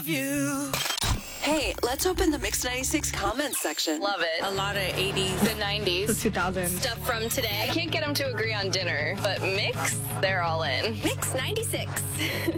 love you. Hey, let's open the Mix 96 comments section. Love it. A lot of 80s. The 90s. The 2000s. Stuff from today. I can't get them to agree on dinner, but Mix, they're all in. Mix 96.